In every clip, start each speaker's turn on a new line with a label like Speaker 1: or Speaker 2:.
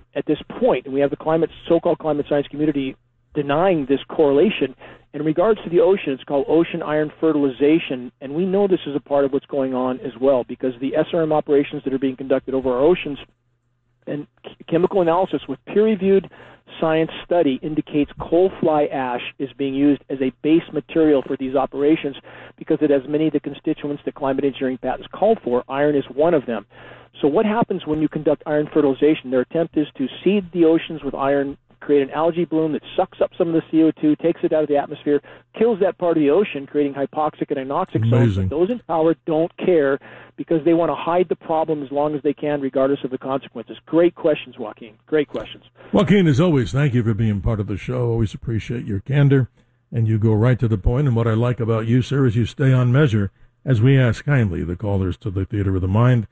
Speaker 1: at this point, and we have the so-called climate science community denying this correlation. In regards to the ocean, it's called ocean iron fertilization, and we know this is a part of what's going on as well, because the SRM operations that are being conducted over our oceans and chemical analysis with peer-reviewed science study indicates coal fly ash is being used as a base material for these operations because it has many of the constituents that climate engineering patents call for. Iron is one of them. So what happens when you conduct iron fertilization? Their attempt is to seed the oceans with iron, create an algae bloom that sucks up some of the CO2, takes it out of the atmosphere, kills that part of the ocean, creating hypoxic and anoxic zones. But those in power don't care because they want to hide the problem as long as they can, regardless of the consequences. Great questions, Joaquin. Great questions.
Speaker 2: Joaquin, as always, thank you for being part of the show. Always appreciate your candor, and you go right to the point. And what I like about you, sir, is you stay on measure, as we ask kindly the callers to the Theater of the Mind.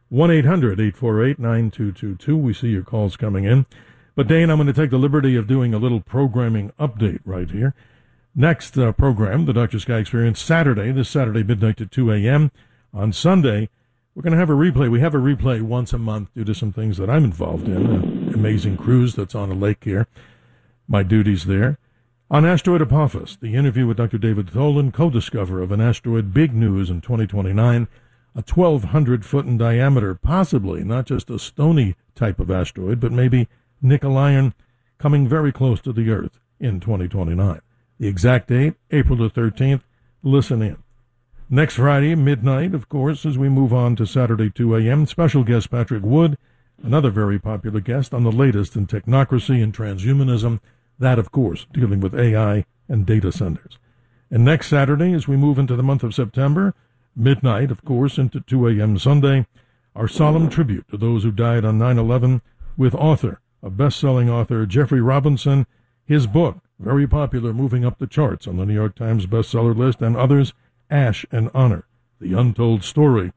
Speaker 2: 1-800-848-9222. We see your calls coming in. But, Dane, I'm going to take the liberty of doing a little programming update right here. Next program, the Dr. Sky Experience, this Saturday, midnight to 2 a.m. On Sunday, we're going to have a replay. We have a replay once a month due to some things that I'm involved in, an amazing cruise that's on a lake here, my duties there. On Asteroid Apophis, the interview with Dr. David Tholen, co-discoverer of an asteroid, big news in 2029, a 1,200-foot in diameter, possibly not just a stony type of asteroid, but maybe nickel iron, coming very close to the Earth in 2029. The exact date, April the 13th. Listen in. Next Friday, midnight, of course, as we move on to Saturday, 2 a.m., special guest Patrick Wood, another very popular guest on the latest in technocracy and transhumanism, that, of course, dealing with AI and data centers. And next Saturday, as we move into the month of September, midnight, of course, into 2 a.m. Sunday, our solemn tribute to those who died on 9/11 with a best-selling author, Jeffrey Robinson, his book, very popular, moving up the charts on the New York Times bestseller list, and others, Ash and Honor, The Untold Story,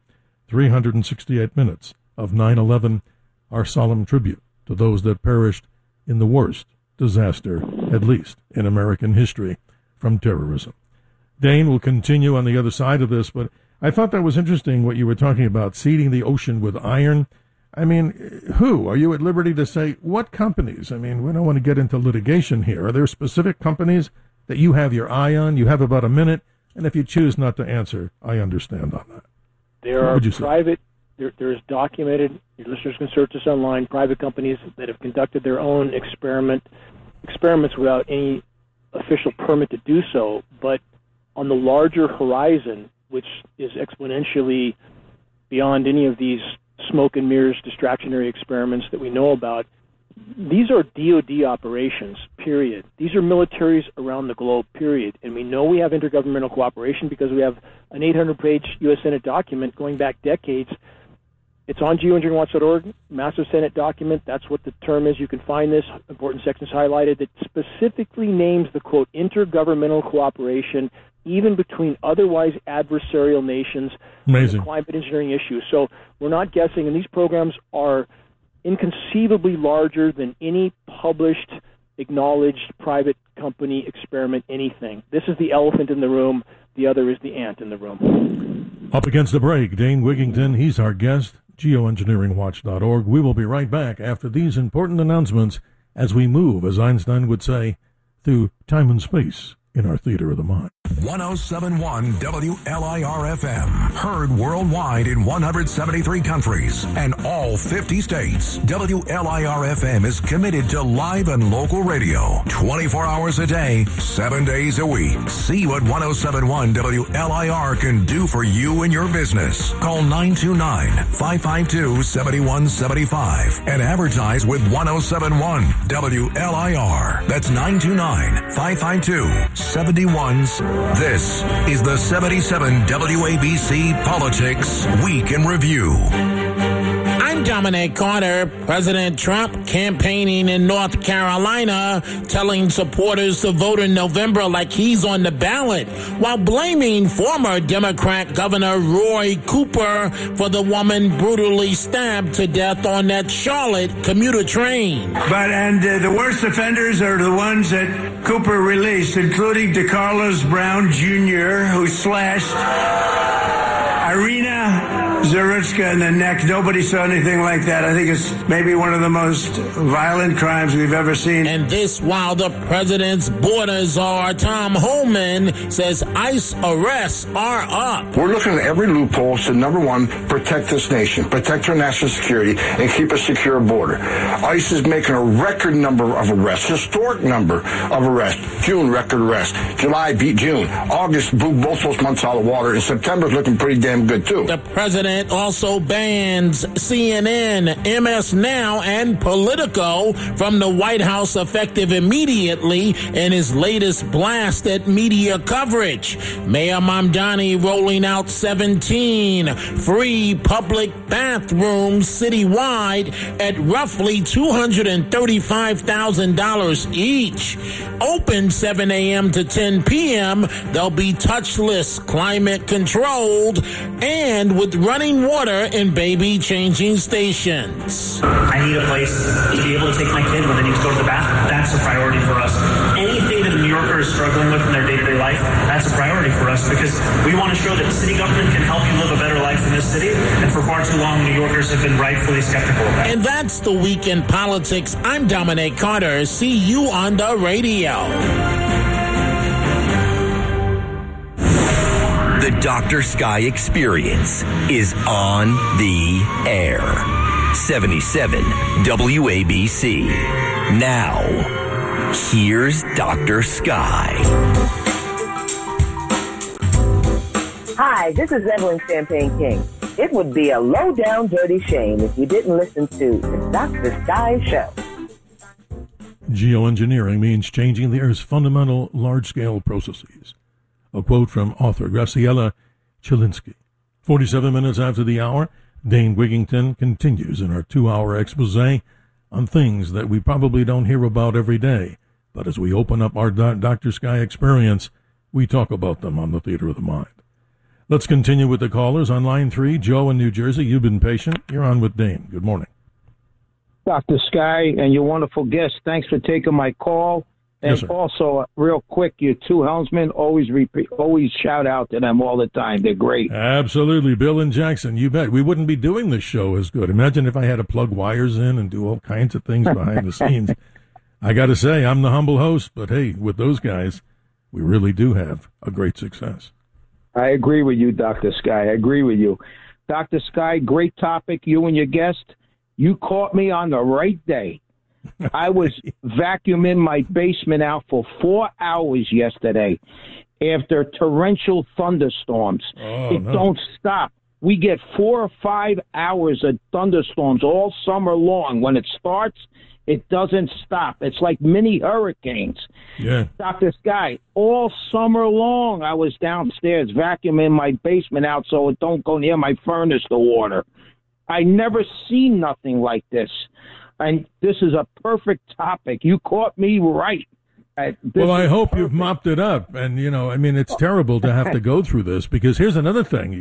Speaker 2: 368 minutes of 9/11, our solemn tribute to those that perished in the worst disaster, at least in American history, from terrorism. Dane will continue on the other side of this, but I thought that was interesting what you were talking about, seeding the ocean with iron. I mean, who? Are you at liberty to say what companies? I mean, we don't want to get into litigation here. Are there specific companies that you have your eye on? You have about a minute, and if you choose not to answer, I understand on that.
Speaker 1: There are private, there is documented, your listeners can search this online, private companies that have conducted their own experiments without any official permit to do so, but on the larger horizon, which is exponentially beyond any of these smoke and mirrors distractionary experiments that we know about, these are DoD operations, period. These are militaries around the globe, period. And we know we have intergovernmental cooperation because we have an 800-page U.S. Senate document going back decades. It's on geoengineeringwatch.org, massive Senate document. That's what the term is. You can find this, important sections highlighted, that specifically names the, quote, intergovernmental cooperation even between otherwise adversarial nations on climate engineering issues. So we're not guessing, and these programs are inconceivably larger than any published, acknowledged private company experiment, anything. This is the elephant in the room. The other is the ant in the room.
Speaker 2: Up against the break, Dane Wigington, he's our guest, geoengineeringwatch.org. We will be right back after these important announcements as we move, as Einstein would say, through time and space in our Theater of the Mind.
Speaker 3: 1071 WLIR-FM. Heard worldwide in 173 countries and all 50 states. WLIR-FM is committed to live and local radio 24 hours a day, 7 days a week. See what 1071 WLIR can do for you and your business. Call 929-552-7175 and advertise with 1071 WLIR. That's 929-552-7175. This is the 77 WABC Politics Week in Review.
Speaker 4: I'm Dominic Carter. President Trump campaigning in North Carolina, telling supporters to vote in November like he's on the ballot, while blaming former Democrat Governor Roy Cooper for the woman brutally stabbed to death on that Charlotte commuter train.
Speaker 5: And the worst offenders are the ones that Cooper released, including DeCarlos Brown Jr., who slashed Irina Zarutska in the neck. Nobody saw anything like that. I think it's maybe one of the most violent crimes we've ever seen.
Speaker 4: And this while the president's border czar, Tom Homan, says ICE arrests are up.
Speaker 6: We're looking at every loophole to, number one, protect this nation, protect our national security, and keep a secure border. ICE is making a record number of arrests, historic number of arrests. June, record arrests. July beat June. August blew both those months out of water, and September's looking pretty damn good, too.
Speaker 4: The president also bans CNN, MS Now, and Politico from the White House effective immediately in his latest blast at media coverage. Mayor Mamdani rolling out 17 free public bathrooms citywide at roughly $235,000 each. Open 7 a.m. to 10 p.m. They'll be touchless, climate controlled, and with running water in baby changing stations.
Speaker 7: I need a place to be able to take my kid when they need to go to the bathroom. That's a priority for us. Anything that a New Yorker is struggling with in their day-to-day life, that's a priority for us because we want to show that city government can help you live a better life in this city. And for far too long, New Yorkers have been rightfully skeptical of that.
Speaker 4: And that's the Week in Politics. I'm Dominic Carter. See you on the radio.
Speaker 8: The Dr. Sky Experience is on the air. 77 WABC. Now, here's Dr. Sky.
Speaker 9: Hi, this is Evelyn Champagne King. It would be a low-down dirty shame if you didn't listen to the Dr. Sky Show.
Speaker 2: Geoengineering means changing the Earth's fundamental large-scale processes. A quote from author Graciela Chilinsky. 47 minutes after the hour, Dane Wigington continues in our 2-hour expose on things that we probably don't hear about every day. But as we open up our Dr. Sky Experience, we talk about them on the Theater of the Mind. Let's continue with the callers. On line 3, Joe in New Jersey. You've been patient. You're on with Dane. Good morning.
Speaker 10: Dr. Sky and your wonderful guest, thanks for taking my call. And
Speaker 2: yes,
Speaker 10: also, real quick, your two helmsmen, always shout out to them all the time. They're great.
Speaker 2: Absolutely. Bill and Jackson, you bet. We wouldn't be doing this show as good. Imagine if I had to plug wires in and do all kinds of things behind the scenes. I got to say, I'm the humble host, but hey, with those guys, we really do have a great success.
Speaker 10: I agree with you, Dr. Sky. I agree with you. Dr. Sky, great topic, you and your guest. You caught me on the right day. I was vacuuming my basement out for 4 hours yesterday after torrential thunderstorms. Don't stop. We get 4 or 5 hours of thunderstorms all summer long. When it starts, it doesn't stop. It's like mini hurricanes.
Speaker 2: Yeah.
Speaker 10: Dr. Sky, all summer long I was downstairs vacuuming my basement out so it don't go near my furnace, the water. I never seen nothing like this. And this is a perfect topic. You caught me right.
Speaker 2: Well, I hope you've mopped it up. And, it's terrible to have to go through this because here's another thing.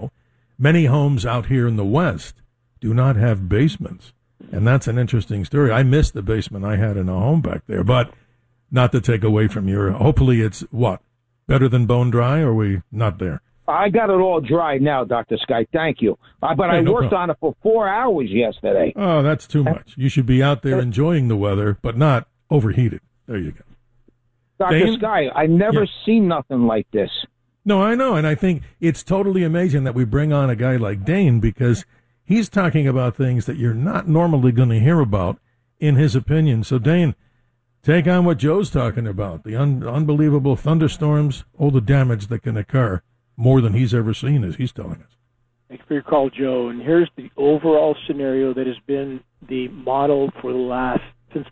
Speaker 2: Many homes out here in the West do not have basements. And that's an interesting story. I missed the basement I had in a home back there. But not to take away from hopefully it's better than bone dry, or are we not there?
Speaker 10: I got it all dry now, Dr. Sky. Thank you. But I worked on it for 4 hours yesterday.
Speaker 2: Oh, that's too much. You should be out there enjoying the weather, but not overheated. There you go.
Speaker 10: Dr.
Speaker 2: Dane?
Speaker 10: Sky, I never seen nothing like this.
Speaker 2: No, I know. And I think it's totally amazing that we bring on a guy like Dane because he's talking about things that you're not normally going to hear about in his opinion. So, Dane, take on what Joe's talking about, the unbelievable thunderstorms, all the damage that can occur. More than he's ever seen, as he's telling us.
Speaker 1: Thanks for your call, Joe. And here's the overall scenario that has been the model for the last, since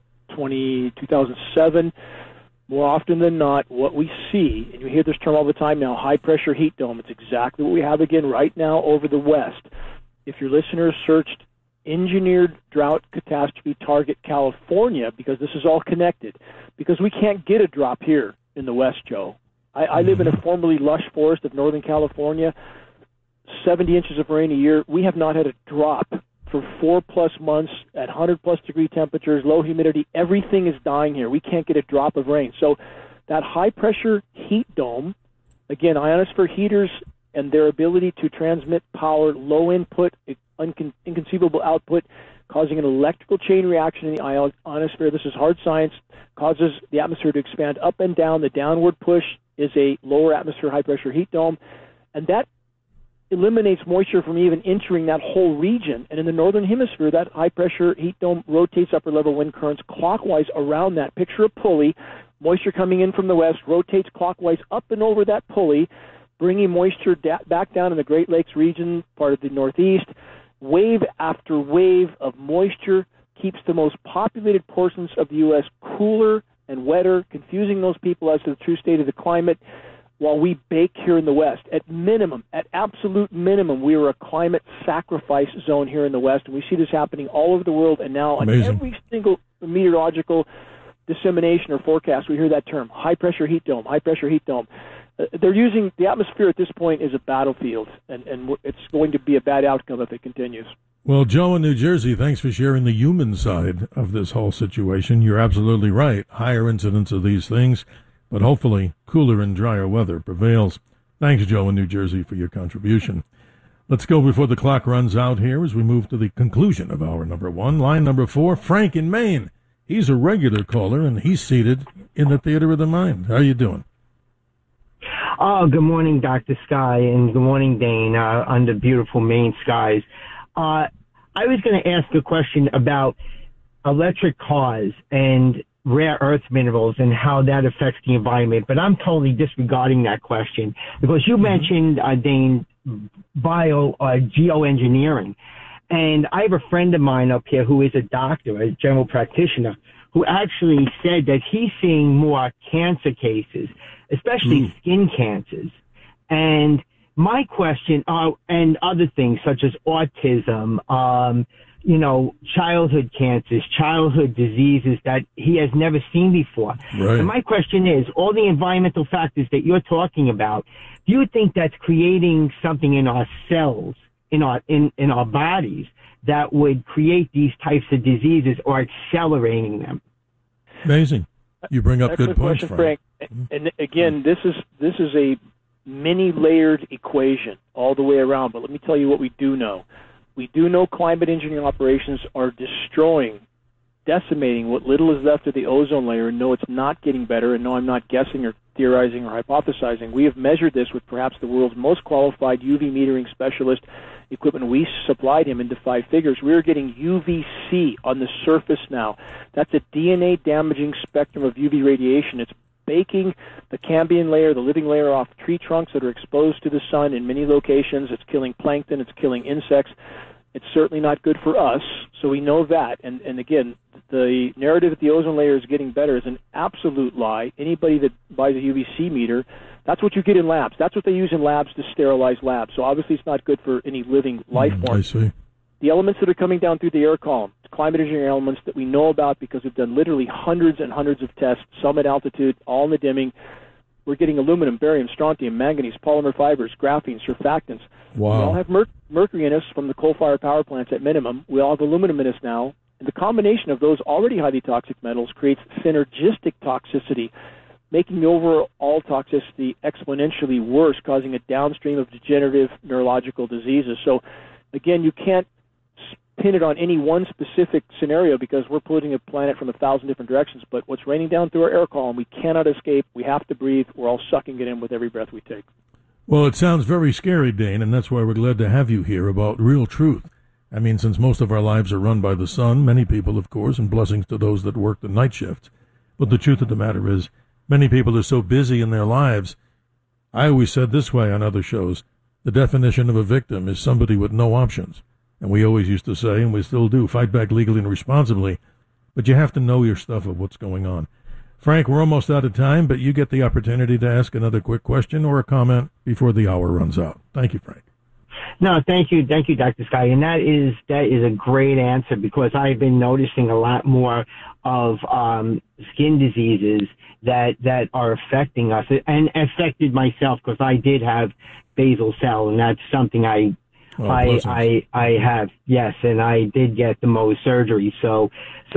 Speaker 1: 2007. More often than not, what we see, and you hear this term all the time now, high-pressure heat dome. It's exactly what we have again right now over the West. If your listeners searched engineered drought catastrophe target California, because this is all connected, because we can't get a drop here in the West, Joe. I live in a formerly lush forest of Northern California, 70 inches of rain a year. We have not had a drop for 4+ months at 100+ degree temperatures, low humidity. Everything is dying here. We can't get a drop of rain. So that high-pressure heat dome, again, ionosphere heaters and their ability to transmit power, low input, inconceivable output, causing an electrical chain reaction in the ionosphere. This is hard science, causes the atmosphere to expand up and down. The downward push is a lower atmosphere high-pressure heat dome, and that eliminates moisture from even entering that whole region. And in the northern hemisphere, that high-pressure heat dome rotates upper-level wind currents clockwise around that. Picture a pulley, moisture coming in from the west, rotates clockwise up and over that pulley, bringing moisture back down in the Great Lakes region, part of the Northeast. Wave after wave of moisture keeps the most populated portions of the U.S. cooler and wetter, confusing those people as to the true state of the climate, while we bake here in the West. At minimum, at absolute minimum, we are a climate sacrifice zone here in the West, and we see this happening all over the world, and now on every single meteorological dissemination or forecast, we hear that term, high-pressure heat dome, high-pressure heat dome. They're using the atmosphere at this point as a battlefield, and it's going to be a bad outcome if it continues.
Speaker 2: Well, Joe in New Jersey, thanks for sharing the human side of this whole situation. You're absolutely right. Higher incidence of these things, but hopefully cooler and drier weather prevails. Thanks, Joe in New Jersey, for your contribution. Let's go before the clock runs out here as we move to the conclusion of hour number one. Line number 4, Frank in Maine. He's a regular caller, and he's seated in the Theater of the Mind. How are you doing?
Speaker 11: Oh, good morning, Dr. Sky, and good morning, Dane, under beautiful Maine skies. I was going to ask a question about electric cars and rare earth minerals and how that affects the environment, but I'm totally disregarding that question because you mentioned, Dane, geoengineering. And I have a friend of mine up here who is a doctor, a general practitioner, who actually said that he's seeing more cancer cases, especially skin cancers. And my question, and other things such as autism, childhood cancers, childhood diseases that he has never seen before. Right. And my question is, all the environmental factors that you're talking about, do you think that's creating something in our cells, in our bodies, that would create these types of diseases or accelerating them?
Speaker 2: Amazing. You bring up good points,
Speaker 1: Frank. And again, this is a many-layered equation all the way around. But let me tell you what we do know. We do know climate engineering operations are decimating what little is left of the ozone layer. And no, it's not getting better. And no, I'm not guessing or theorizing or hypothesizing. We have measured this with perhaps the world's most qualified UV metering specialist equipment. We supplied him into 5 figures. We're getting UVC on the surface now. That's a DNA-damaging spectrum of UV radiation. It's baking the cambium layer, the living layer, off tree trunks that are exposed to the sun in many locations. It's killing plankton. It's killing insects. It's certainly not good for us, so we know that. And again, the narrative that the ozone layer is getting better is an absolute lie. Anybody that buys a UVC meter, that's what you get in labs. That's what they use in labs to sterilize labs. So obviously it's not good for any living life form.
Speaker 2: I see.
Speaker 1: The elements that are coming down through the air column, climate engineering elements that we know about because we've done literally hundreds and hundreds of tests, some at altitude, all in the dimming. We're getting aluminum, barium, strontium, manganese, polymer fibers, graphene, surfactants.
Speaker 2: Wow.
Speaker 1: We all have mercury in us from the coal-fired power plants at minimum. We all have aluminum in us now. And the combination of those already highly toxic metals creates synergistic toxicity, making the overall toxicity exponentially worse, causing a downstream of degenerative neurological diseases. So, again, you can't pin it on any one specific scenario because we're polluting a planet from 1,000 different directions. But what's raining down through our air column, we cannot escape. We have to breathe. We're all sucking it in with every breath we take.
Speaker 2: Well, it sounds very scary, Dane, and that's why we're glad to have you here about real truth. I mean, since most of our lives are run by the sun, many people, of course, and blessings to those that work the night shifts. But the truth of the matter is, many people are so busy in their lives. I always said this way on other shows, the definition of a victim is somebody with no options. And we always used to say, and we still do, fight back legally and responsibly. But you have to know your stuff of what's going on. Frank, we're almost out of time, but you get the opportunity to ask another quick question or a comment before the hour runs out. Thank you, Frank.
Speaker 11: No, thank you, Dr. Sky, and that is a great answer because I've been noticing a lot more of skin diseases that are affecting us and affected myself because I did have basal cell, and that's something I I have, yes, and I did get the Mohs surgery. So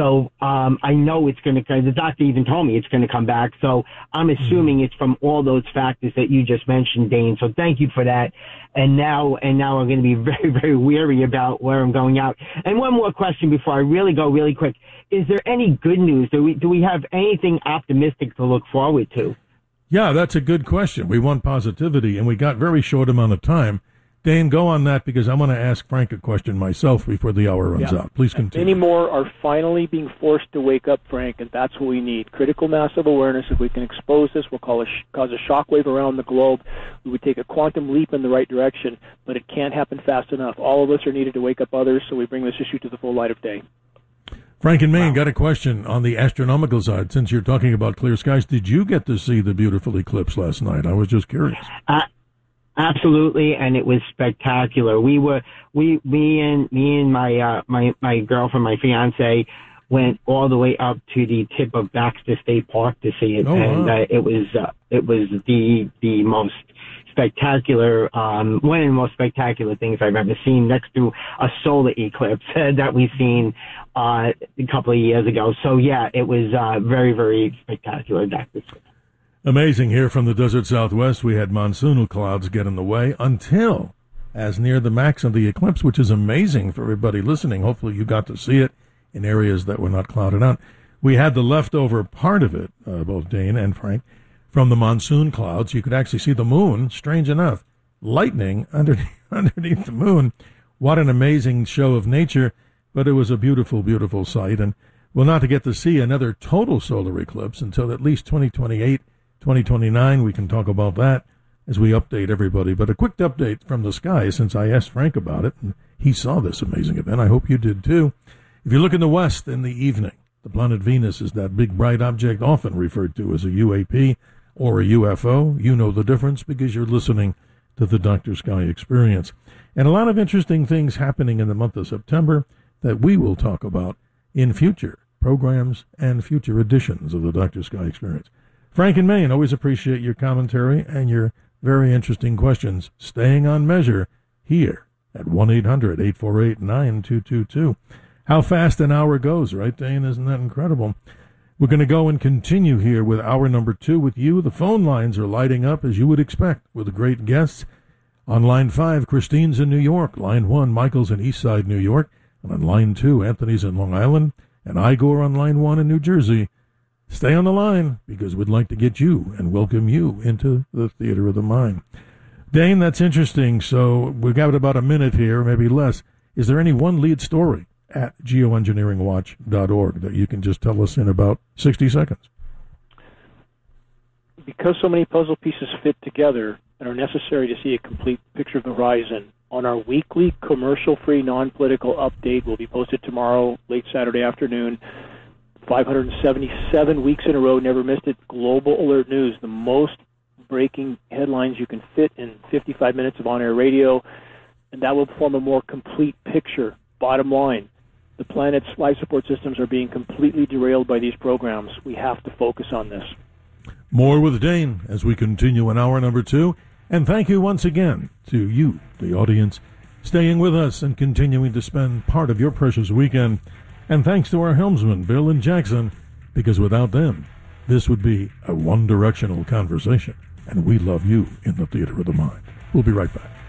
Speaker 11: I know it's going to. The doctor even told me it's going to come back. So I'm assuming it's from all those factors that you just mentioned, Dane. So thank you for that. And now I'm going to be very, very weary about where I'm going out. And one more question before I really go really quick: is there any good news? Do we have anything optimistic to look forward to?
Speaker 2: Yeah, that's a good question. We want positivity, and we got very short amount of time. Dane, go on that, because I'm going to ask Frank a question myself before the hour runs out. Please continue.
Speaker 1: Many more are finally being forced to wake up, Frank, and that's what we need. Critical mass of awareness. If we can expose this, we'll cause a shockwave around the globe. We would take a quantum leap in the right direction, but it can't happen fast enough. All of us are needed to wake up others, so we bring this issue to the full light of day.
Speaker 2: Frank in Maine got a question on the astronomical side. Since you're talking about clear skies, did you get to see the beautiful eclipse last night? I was just curious.
Speaker 11: Absolutely, and it was spectacular. Me and my girlfriend, my fiance, went all the way up to the tip of Baxter State Park to see it, it was the most spectacular, one of the most spectacular things I've ever seen, next to a solar eclipse that we've seen a couple of years ago. So yeah, it was very, very spectacular.
Speaker 2: Amazing here from the desert Southwest. We had monsoonal clouds get in the way until as near the max of the eclipse, which is amazing for everybody listening. Hopefully you got to see it in areas that were not clouded out. We had the leftover part of it, both Dane and Frank, from the monsoon clouds. You could actually see the moon, strange enough, lightning underneath the moon. What an amazing show of nature, but it was a beautiful, beautiful sight. And we'll not get to see another total solar eclipse until at least 2028, 2029. We can talk about that as we update everybody. But a quick update from the sky, since I asked Frank about it, and he saw this amazing event. I hope you did too. If you look in the west in the evening, the planet Venus is that big bright object often referred to as a UAP or a UFO. You know the difference because you're listening to the Dr. Sky Experience. And a lot of interesting things happening in the month of September that we will talk about in future programs and future editions of the Dr. Sky Experience. Frank in Maine, always appreciate your commentary and your very interesting questions. Staying on measure here at 1-800-848-9222. How fast an hour goes, right, Dane? Isn't that incredible? We're going to go and continue here with hour number 2 with you. The phone lines are lighting up, as you would expect, with great guests. On line 5, Christine's in New York. Line 1, Michael's in Eastside, New York. And on line 2, Anthony's in Long Island. And Igor on line 1 in New Jersey. Stay on the line, because we'd like to get you and welcome you into the theater of the mind. Dane, that's interesting. So we've got about a minute here, maybe less. Is there any one lead story at geoengineeringwatch.org that you can just tell us in about 60 seconds?
Speaker 1: Because so many puzzle pieces fit together and are necessary to see a complete picture of the horizon, on our weekly commercial-free non-political update will be posted tomorrow, late Saturday afternoon. 577 weeks in a row, never missed it. Global Alert News, the most breaking headlines you can fit in 55 minutes of on-air radio, and that will form a more complete picture. Bottom line, the planet's life support systems are being completely derailed by these programs. We have to focus on this.
Speaker 2: More with Dane as we continue in hour number 2. And thank you once again to you, the audience, staying with us and continuing to spend part of your precious weekend. And thanks to our helmsmen, Bill and Jackson, because without them, this would be a one-directional conversation. And we love you in the theater of the mind. We'll be right back.